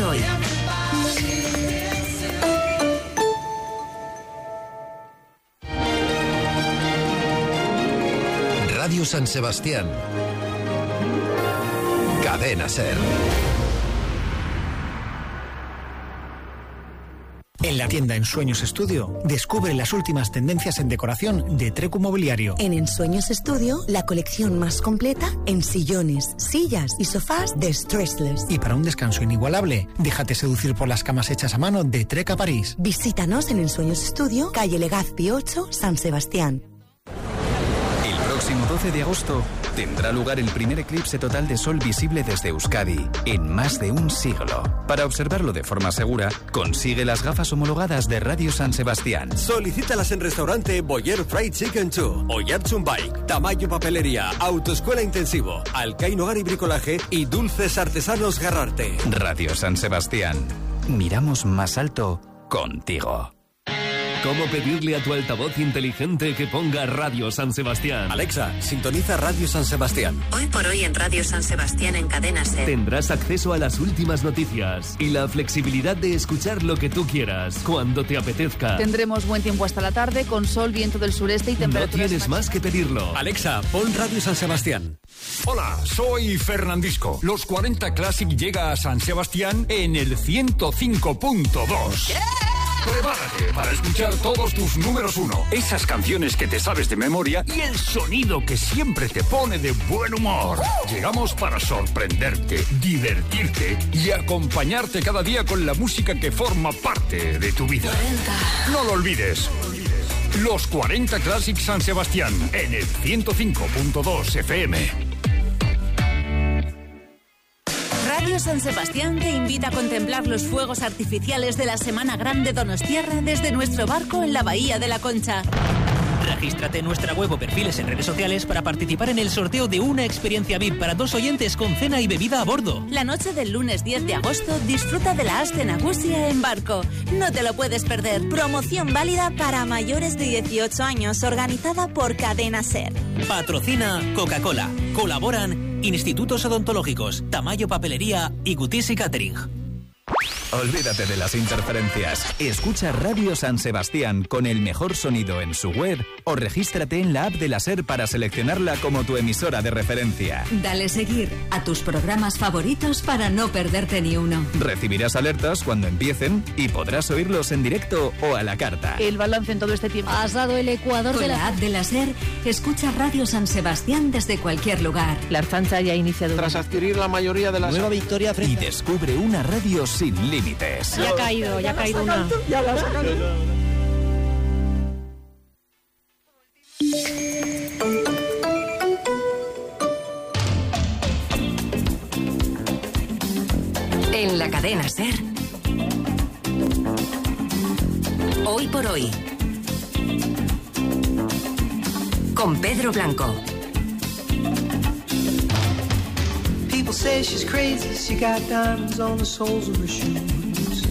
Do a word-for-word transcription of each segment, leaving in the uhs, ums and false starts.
hoy. Radio San Sebastián. Cadena SER. En la tienda Ensueños Estudio, descubre las últimas tendencias en decoración de Trecu Mobiliario. En Ensueños Estudio, la colección más completa en sillones, sillas y sofás de Stressless. Y para un descanso inigualable, déjate seducir por las camas hechas a mano de Treca París. Visítanos en Ensueños Estudio, calle Legazpi ocho, San Sebastián. El próximo doce de agosto tendrá lugar el primer eclipse total de sol visible desde Euskadi en más de un siglo. Para observarlo de forma segura, consigue las gafas homologadas de Radio San Sebastián. Solicítalas en restaurante Boyer Fried Chicken two, Oyarzun Bike, Tamayo Papelería, Autoescuela Intensivo, Alcaín Hogar y Bricolaje y Dulces Artesanos Garrarte. Radio San Sebastián. Miramos más alto contigo. ¿Cómo pedirle a tu altavoz inteligente que ponga Radio San Sebastián? Alexa, sintoniza Radio San Sebastián. Hoy por hoy en Radio San Sebastián en Cadena SER. Tendrás acceso a las últimas noticias y la flexibilidad de escuchar lo que tú quieras, cuando te apetezca. Tendremos buen tiempo hasta la tarde, con sol, viento del sureste y temperaturas... No tienes más que pedirlo. Alexa, pon Radio San Sebastián. Hola, soy Fernandisco. Los cuarenta Classic llega a San Sebastián en el ciento cinco punto dos. ¿Qué? Prepárate para escuchar todos tus números uno, esas canciones que te sabes de memoria y el sonido que siempre te pone de buen humor. Llegamos para sorprenderte, divertirte y acompañarte cada día con la música que forma parte de tu vida. No lo olvides. Los cuarenta Classic San Sebastián en el ciento cinco punto dos F M. Radio San Sebastián te invita a contemplar los fuegos artificiales de la Semana Grande Donostiarra desde nuestro barco en la Bahía de la Concha. Regístrate en nuestra web o perfiles en redes sociales para participar en el sorteo de una experiencia V I P para dos oyentes con cena y bebida a bordo. La noche del lunes diez de agosto disfruta de la Aste Nagusia en barco. No te lo puedes perder. Promoción válida para mayores de dieciocho años, organizada por Cadena SER. Patrocina Coca-Cola. Colaboran Institutos Odontológicos, Tamayo Papelería y Gutisi Catering. Olvídate de las interferencias. Escucha Radio San Sebastián con el mejor sonido en su web o regístrate en la app de la SER para seleccionarla como tu emisora de referencia. Dale seguir a tus programas favoritos para no perderte ni uno. Recibirás alertas cuando empiecen y podrás oírlos en directo o a la carta. El balance en todo este tiempo. Has dado el ecuador con de la... la app de la SER. Escucha Radio San Sebastián desde cualquier lugar. La Archancha ya ha iniciado. Tras adquirir la mayoría de las... Nueva victoria frente. Y descubre una radio sin límites. Ya ha caído, ya ha caído una. Ya la sacan. En la cadena SER. Hoy por hoy. Con Pedro Blanco. People say she's crazy, she got diamonds on the soles of her shoes.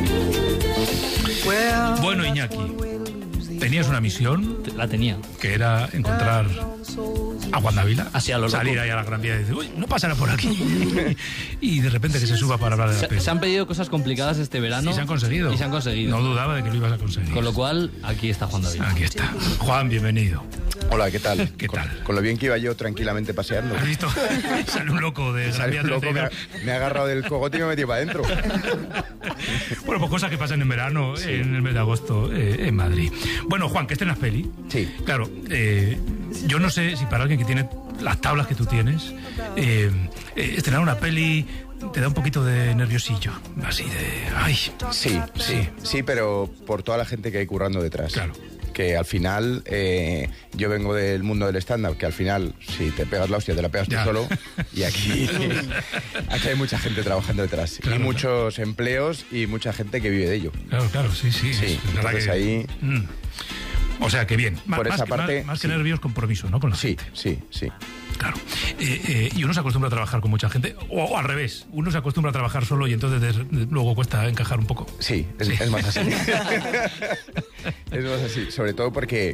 Bueno, Iñaki, tenías una misión. La tenía. Que era encontrar a Juan Dávila. Así a lo Salir loco. ahí a la Gran Vía y decir, uy, no pasará por aquí. Y de repente que se suba para hablar de la se, peli. se han pedido cosas complicadas este verano. Y se han conseguido. Y se han conseguido. No dudaba de que lo ibas a conseguir. Con lo cual, aquí está Juan Dávila. Aquí está. Juan, bienvenido. Hola, ¿qué tal? ¿Qué con, tal? Con lo bien que iba yo tranquilamente paseando. ¿Has visto? Sale un loco de Gran Vía. Un loco, me ha, me ha agarrado del cogote y me ha metido para adentro. Bueno, pues cosas que pasan en verano, sí. En el mes de agosto, eh, en Madrid. Bueno, Juan, que estrenas peli. Sí. Claro, eh, yo no sé si para alguien que tiene las tablas que tú tienes, eh, eh, estrenar una peli te da un poquito de nerviosillo, así de... ay. Sí, sí, sí, pero por toda la gente que hay currando detrás. Claro. Que al final, eh, yo vengo del mundo del stand-up, que al final, si te pegas la hostia, te la pegas ya. tú solo. Y aquí, aquí hay mucha gente trabajando detrás. Claro, y muchos claro. empleos y mucha gente que vive de ello. Claro, claro, sí, sí. Sí, es entonces que... ahí... Mm. O sea, que bien. Por más, esa que, parte, más, más sí. que nervios, compromiso, ¿no? Con la sí, gente. sí, sí. Claro. Eh, eh, y uno se acostumbra a trabajar con mucha gente, o, o al revés, uno se acostumbra a trabajar solo y entonces de, de, luego cuesta encajar un poco. Sí, es, sí. es más así. Es más así, sobre todo porque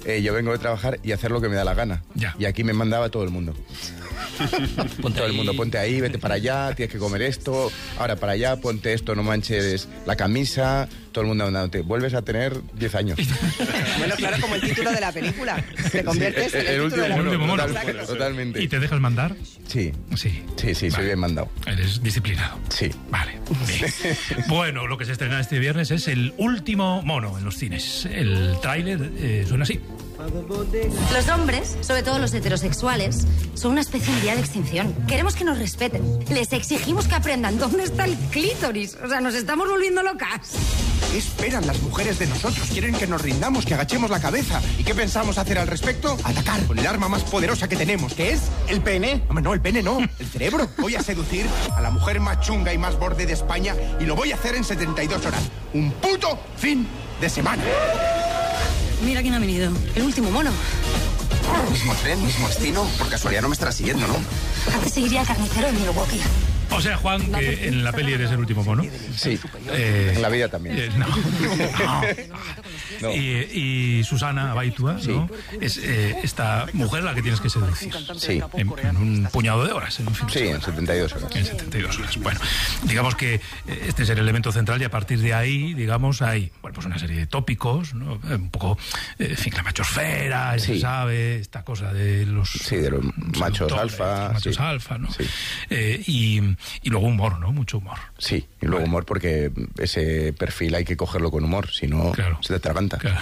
eh, yo vengo de trabajar y hacer lo que me da la gana. Ya. Y aquí me mandaba todo el mundo. Ponte todo ahí. el mundo, ponte ahí, vete para allá, tienes que comer esto, ahora para allá, ponte esto, no manches la camisa, todo el mundo mandándote. Vuelves a tener diez años. Bueno, claro, como el título de la película. Te conviertes Sí, en el, el título de la último película. mono, total- totalmente. ¿Y te dejas mandar? Sí. Sí. Sí, sí, soy bien mandado. Eres disciplinado. Sí. Vale. Bien. Bueno, lo que se estrena este viernes es El último mono en los cines. El tráiler eh, suena así. Los hombres, sobre todo los heterosexuales, son una especie en vía de extinción. Queremos que nos respeten. Les exigimos que aprendan dónde está el clítoris. O sea, nos estamos volviendo locas. ¿Qué esperan las mujeres de nosotros? Quieren que nos rindamos, que agachemos la cabeza. ¿Y qué pensamos hacer al respecto? Atacar con el arma más poderosa que tenemos, que es el pene. Hombre, no, el pene no, el cerebro. Voy a seducir a la mujer más chunga y más borde de España y lo voy a hacer en setenta y dos horas. Un puto fin de semana. Mira quién ha venido. El último mono. Mismo tren, mismo destino. Por casualidad no me estará siguiendo, ¿no? Antes seguiría al carnicero en Milwaukee. O sea, Juan, que en la peli eres el último mono. Sí. Eh, en la vida también. eh, no. No. Y, y Susana Baitua, ¿no? Es eh, esta mujer la que tienes que seducir. Sí. En, en un puñado de horas. En un fin de Sí, semana. en setenta y dos horas. En setenta y dos horas. Bueno, digamos que eh, este es el elemento central y a partir de ahí, digamos, hay bueno, pues una serie de tópicos, ¿no? Un poco, eh, en fin, la machosfera, Sí. se sabe, esta cosa de los... Sí, de los machos seductores, alfa. los machos sí. alfa, ¿no? Sí. Eh, y, y luego humor, ¿no? Mucho humor. Sí, y luego humor porque ese perfil hay que cogerlo con humor, si no Claro. se te atraganta. Claro.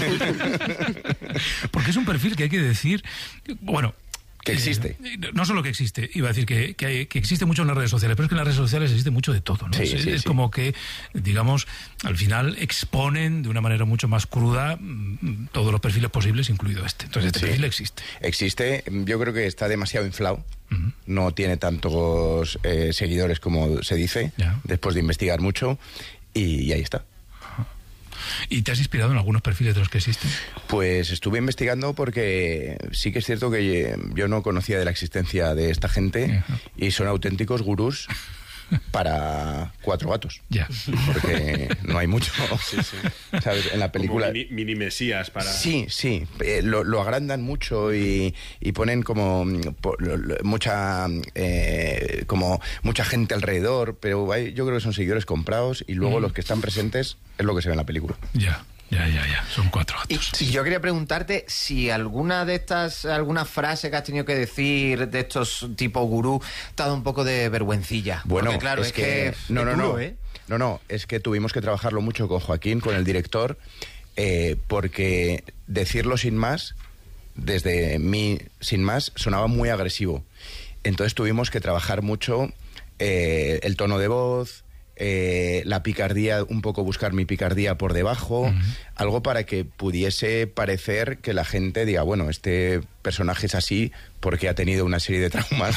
Porque es un perfil que hay que decir, bueno... Que existe. Eh, no solo que existe, iba a decir que, que, hay- que existe mucho en las redes sociales, pero es que en las redes sociales existe mucho de todo, ¿no? Sí, es sí, es sí. como que, digamos, al final exponen de una manera mucho más cruda mm, todos los perfiles posibles, incluido este. Entonces este Sí. perfil existe. Existe, yo creo que está demasiado inflado. No tiene tantos eh, seguidores como se dice, después de investigar mucho, y, y ahí está. ¿Y te has inspirado en algunos perfiles de los que existen? Pues estuve investigando porque sí que es cierto que eh, yo no conocía de la existencia de esta gente y son auténticos gurús para cuatro gatos. Ya. Porque no hay mucho. Sí, sí. ¿Sabes? En la película. Como mini, mini mesías para... Sí, sí, eh, lo, lo agrandan mucho y, y ponen como mm, po- lo- lo- mucha eh, como mucha gente alrededor, pero hay- yo creo que son seguidores comprados y luego Mm. los que están presentes es lo que se ve en la película. Ya, ya, ya, ya. Son cuatro gatos. Y, y yo quería preguntarte si alguna de estas, alguna frase que has tenido que decir de estos tipo gurú te ha dado un poco de vergüencilla. Bueno, Porque, claro, es, que, no, no, es no, duro, ¿eh? no, no, es que tuvimos que trabajarlo mucho con Joaquín, con el director, eh, porque decirlo sin más, desde mí sin más, sonaba muy agresivo. Entonces tuvimos que trabajar mucho eh, el tono de voz, eh, la picardía, un poco buscar mi picardía por debajo, algo para que pudiese parecer que la gente diga, bueno, este personaje es así porque ha tenido una serie de traumas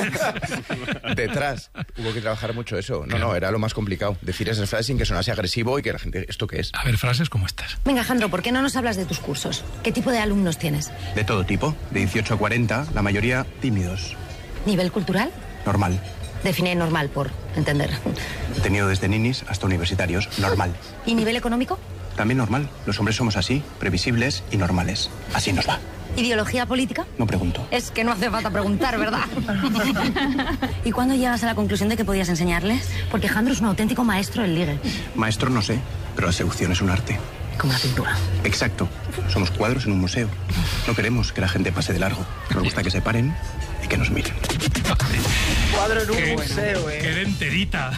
detrás. Hubo que trabajar mucho eso. No, no, era lo más complicado. Decir esas frases sin que sonase agresivo y que la gente, ¿esto qué es? A ver, frases como estas. Venga, Jandro, ¿por qué no nos hablas de tus cursos? ¿Qué tipo de alumnos tienes? De todo tipo, de dieciocho a cuarenta, la mayoría tímidos. ¿Nivel cultural? Normal. Define normal por entender. He tenido desde ninis hasta universitarios. Normal. ¿Y nivel económico? También normal. Los hombres somos así, previsibles y normales. Así nos va. ¿Ideología política? No pregunto. Es que no hace falta preguntar, ¿verdad? ¿Y cuándo llegas a la conclusión de que podías enseñarles? Porque Jandro es un auténtico maestro del ligue. Maestro no sé, pero la seducción es un arte. Como la pintura. Exacto. Somos cuadros en un museo. No queremos que la gente pase de largo. Nos gusta que se paren y que nos miren. Cuadro en un Qué- museo, ¿eh? Qué de enterita.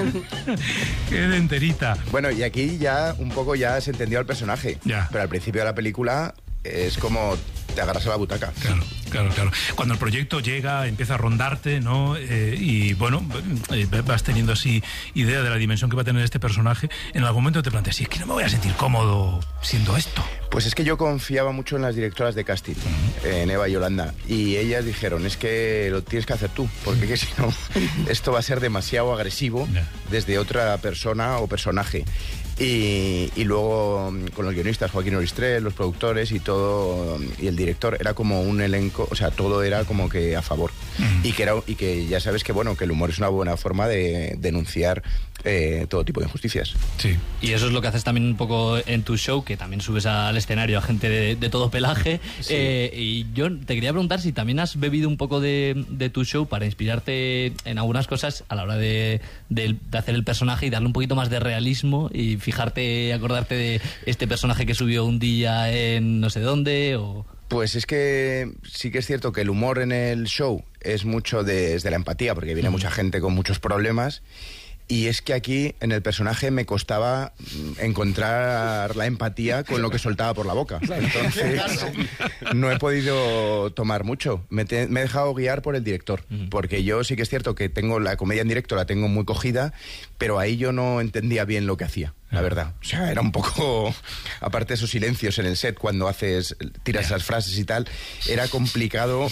Qué de enterita. Bueno, y aquí ya un poco ya se entendió al personaje. Ya. Pero al principio de la película es como te agarras a la butaca. Claro, claro, claro. Cuando el proyecto llega, empieza a rondarte, ¿no? Eh, y bueno, eh, vas teniendo así idea de la dimensión que va a tener este personaje. En algún momento te planteas, sí, es que no me voy a sentir cómodo siendo esto. Pues es que yo confiaba mucho en las directoras de casting, en Eva y Yolanda, y ellas dijeron, es que lo tienes que hacer tú, porque que si no, esto va a ser demasiado agresivo desde otra persona o personaje. Y, y luego con los guionistas, Joaquín Oristrel, los productores y todo, y el director, era como un elenco público, o sea, todo era como que a favor. Mm. Y que era y que ya sabes que, bueno, que el humor es una buena forma de denunciar eh, todo tipo de injusticias. Sí. Y eso es lo que haces también un poco en tu show, que también subes al escenario a gente de, de todo pelaje. Sí. Eh, y yo te quería preguntar si también has bebido un poco de, de tu show para inspirarte en algunas cosas a la hora de, de, de hacer el personaje y darle un poquito más de realismo y fijarte, acordarte de este personaje que subió un día en no sé dónde o... Pues es que sí que es cierto que el humor en el show es mucho de, desde la empatía, porque viene mm. mucha gente con muchos problemas. Y es que aquí, en el personaje, me costaba encontrar la empatía con lo que soltaba por la boca. Entonces, no he podido tomar mucho. Me, te, me he dejado guiar por el director. Porque yo sí que es cierto que tengo la comedia en directo, la tengo muy cogida, pero ahí yo no entendía bien lo que hacía, la verdad. O sea, era un poco... Aparte de esos silencios en el set, cuando haces tiras esas frases y tal, era complicado.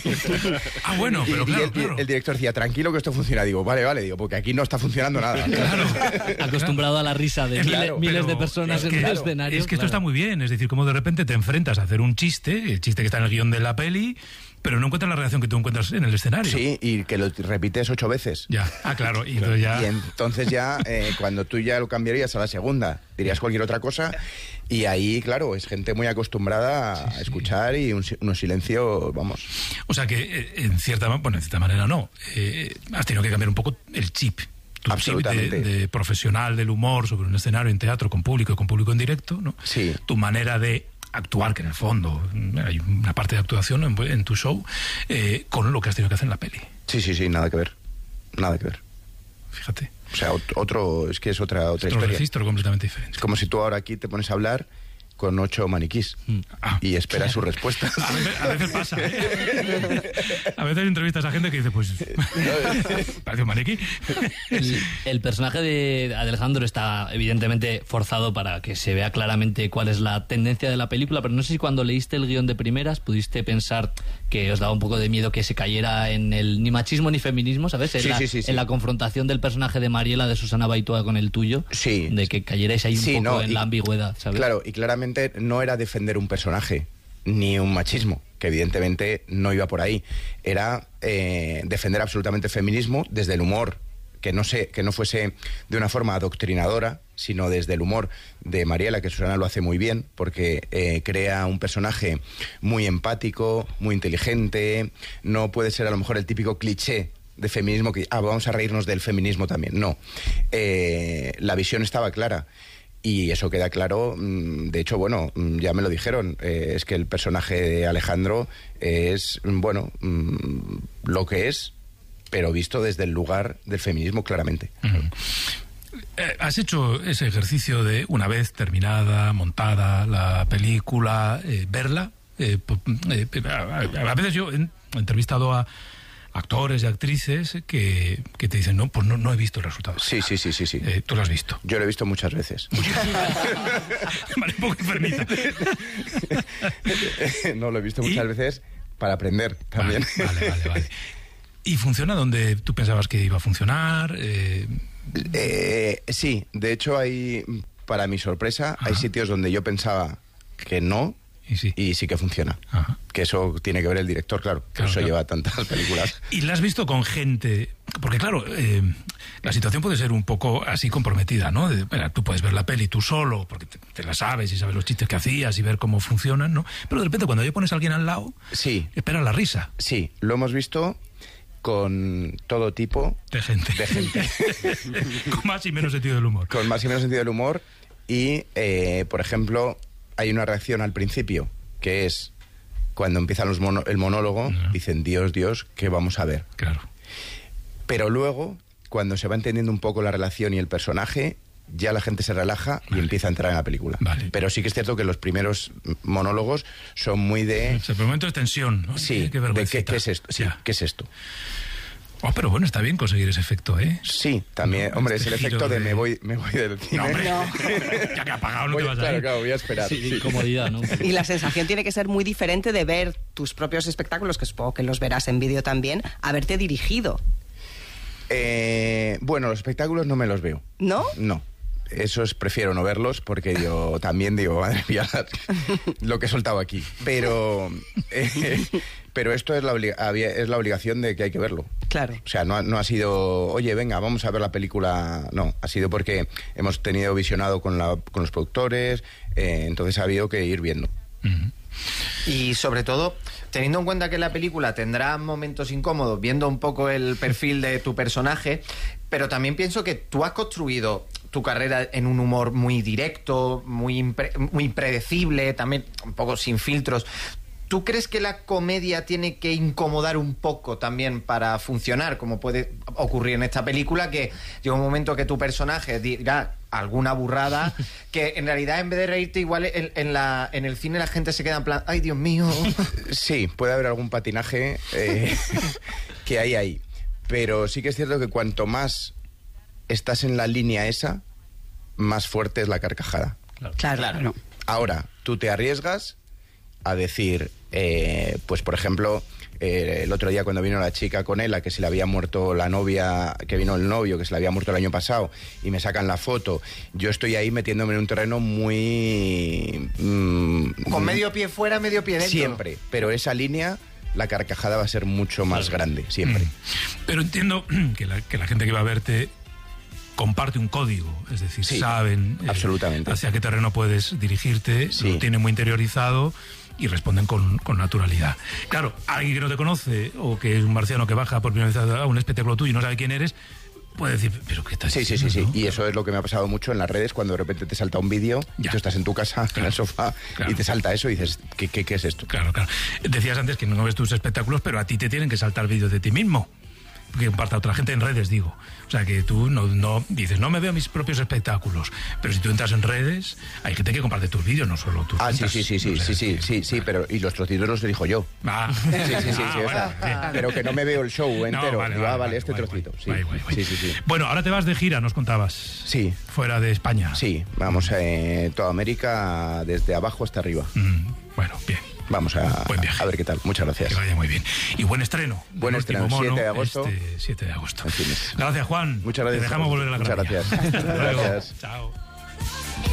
Ah, bueno, pero claro, y el, claro. el director decía, tranquilo que esto funciona. Digo, vale, vale, digo, porque aquí no está funcionando nada. Claro. Acostumbrado a la risa de claro, miles, miles de personas es que, en el claro, escenario. Es que claro. esto está muy bien, es decir, como de repente te enfrentas a hacer un chiste, el chiste que está en el guión de la peli, pero no encuentras la reacción que tú encuentras en el escenario. Sí, y que lo repites ocho veces. Ya, ah, claro. Y entonces ya, y entonces ya eh, cuando tú ya lo cambiarías a la segunda, dirías cualquier otra cosa, y ahí, claro, es gente muy acostumbrada a sí, escuchar sí. y un, unos silencios, vamos. O sea que, eh, en cierta, bueno, en cierta manera no, eh, has tenido que cambiar un poco el chip. Tu Absolutamente. Chip de, de profesional del humor sobre un escenario en teatro con público y con público en directo, ¿no? Sí. Tu manera de actuar, que en el fondo hay una parte de actuación en, en tu show, eh, con lo que has tenido que hacer en la peli. Sí, sí, sí, nada que ver. Nada que ver. Fíjate. O sea, otro, es que es otra, otra es otro historia. registro completamente diferente. Es como si tú ahora aquí te pones a hablar con ocho maniquís mm. ah, y esperas claro. sus respuestas. A veces, a veces pasa, ¿eh? A veces entrevistas a gente que dice, pues, parece un maniquí. El, el personaje de Alejandro está evidentemente forzado para que se vea claramente cuál es la tendencia de la película, pero no sé si cuando leíste el guión de primeras pudiste pensar que os daba un poco de miedo que se cayera en el ni machismo ni feminismo, ¿sabes? En, sí, la, sí, sí, sí. en la confrontación del personaje de Mariela, de Susana Baitoa con el tuyo, sí. de que cayerais ahí un sí, poco no, en y, la ambigüedad, ¿sabes? Claro, y claramente no era defender un personaje ni un machismo, que evidentemente no iba por ahí. Era eh, defender absolutamente el feminismo desde el humor, que no sé, que no fuese de una forma adoctrinadora, sino desde el humor de Mariela, que Susana lo hace muy bien, porque eh, crea un personaje muy empático, muy inteligente. No puede ser a lo mejor el típico cliché de feminismo que, ah, vamos a reírnos del feminismo también. No. Eh, la visión estaba clara. Y eso queda claro, de hecho, bueno, ya me lo dijeron, eh, es que el personaje de Alejandro es, bueno, lo que es, pero visto desde el lugar del feminismo claramente. Uh-huh. Eh, has hecho ese ejercicio de, una vez terminada, montada la película, eh, verla. Eh, eh, a, a veces yo he entrevistado a actores y actrices que, que te dicen, no, pues no, no he visto el resultado. Sí, sí, sí, sí, sí. Eh, ¿Tú lo has visto? Yo lo he visto muchas veces. Vale, un poco enfermita. No, lo he visto muchas ¿Y? veces para aprender también. Vale, vale, vale, vale. ¿Y funciona donde tú pensabas que iba a funcionar? Eh... Eh, sí, de hecho hay, para mi sorpresa, Ajá. hay sitios donde yo pensaba que no, Y sí. y sí que funciona. Ajá. Que eso tiene que ver el director, claro. Que claro eso claro. lleva tantas películas. ¿Y la has visto con gente? Porque claro, eh, la situación puede ser un poco así comprometida, ¿no? De, mira, tú puedes ver la peli tú solo, porque te, te la sabes y sabes los chistes que hacías y ver cómo funcionan, ¿no? Pero de repente cuando ya pones a alguien al lado, sí. espera la risa. Sí, lo hemos visto con todo tipo de gente. De gente. Con más y menos sentido del humor. Con más y menos sentido del humor. Y, eh, por ejemplo, hay una reacción al principio, que es cuando empiezan los mono, el monólogo, no. dicen, Dios, Dios, ¿qué vamos a ver? Claro. Pero luego, cuando se va entendiendo un poco la relación y el personaje, ya la gente se relaja vale. y empieza a entrar en la película. Vale. Pero sí que es cierto que los primeros monólogos son muy de... O sea, por momentos de tensión, ¿no? Sí, qué, qué de qué, qué es esto. Sí, ¿qué es esto? Oh, pero bueno, está bien conseguir ese efecto, ¿eh? Sí, también. No, hombre, este es el efecto de... de me voy me voy del cine. No, hombre, no. Ya que ha pagado, no voy, te vas claro, a ir. Claro, voy a esperar. Sí, sí. Comodidad, ¿no? Y la sensación tiene que ser muy diferente de ver tus propios espectáculos, que supongo que los verás en vídeo también, haberte dirigido. Eh, bueno, los espectáculos no me los veo. ¿No? No. esos prefiero no verlos porque yo también digo, madre mía, lo que he soltado aquí. Pero, eh, pero esto es la, obliga- es la obligación de que hay que verlo. Claro. O sea, no ha, no ha sido, oye, venga, vamos a ver la película. No, ha sido porque hemos tenido visionado con, la, con los productores, eh, entonces ha habido que ir viendo. Uh-huh. Y sobre todo, teniendo en cuenta que la película tendrá momentos incómodos, viendo un poco el perfil de tu personaje, pero también pienso que tú has construido tu carrera en un humor muy directo, muy, impre- muy impredecible, también un poco sin filtros. ¿Tú crees que la comedia tiene que incomodar un poco también para funcionar, como puede ocurrir en esta película, que llega un momento que tu personaje diga alguna burrada, que en realidad en vez de reírte igual en, en, la, en el cine la gente se queda en plan, ¡ay, Dios mío! Sí, puede haber algún patinaje eh, que hay ahí, pero sí que es cierto que cuanto más estás en la línea esa, más fuerte es la carcajada. Claro, claro. claro. Ahora, tú te arriesgas a decir, eh, pues por ejemplo, eh, el otro día cuando vino la chica con él, a que se le había muerto la novia, que vino el novio, que se le había muerto el año pasado, y me sacan la foto, yo estoy ahí metiéndome en un terreno muy... Mmm, con medio pie fuera, medio pie dentro. Siempre, pero esa línea, la carcajada va a ser mucho más grande, siempre. Mm. Pero entiendo que la, que la gente que va a verte comparte un código, es decir, sí, saben eh, absolutamente. hacia qué terreno puedes dirigirte, sí. Lo tienen muy interiorizado y responden con, con naturalidad. Claro, alguien que no te conoce o que es un marciano que baja por primera vez a un espectáculo tuyo y no sabe quién eres, puede decir, pero ¿qué estás Sí, sí, sí, sí. ¿No? Y eso es lo que me ha pasado mucho en las redes, cuando de repente te salta un vídeo y tú estás en tu casa, claro, en el sofá, claro, y te salta eso y dices, ¿qué, qué, qué es esto? Claro, claro. Decías antes que no ves tus espectáculos, pero a ti te tienen que saltar vídeos de ti mismo, que comparta otra gente en redes, digo. O sea, que tú no, no dices, no me veo mis propios espectáculos, pero si tú entras en redes, hay gente que comparte tus vídeos, no solo tus. Ah, sí, sí, sí, sí, sí, sí, sí, sí, pero y los trocitos los elijo yo. Ah. Sí, sí, sí, sí, Ah, sí, bueno, esa, pero que no me veo el show entero. No, vale, Digo, ah, vale, vale, este guay, trocito. guay, Sí, guay, guay, guay. sí, sí, sí. Bueno, ahora te vas de gira, nos contabas. Sí. Fuera de España. Sí, vamos a eh, toda América, desde abajo hasta arriba. Mm, bueno, bien. Vamos a, a ver qué tal. Muchas gracias. Que vaya muy bien. Y buen estreno. Buen estreno, mono, siete de agosto. Este siete de agosto. Gracias, Juan. Muchas gracias. Te dejamos volver a la Muchas gravilla. gracias. Hasta luego. Gracias. Chao.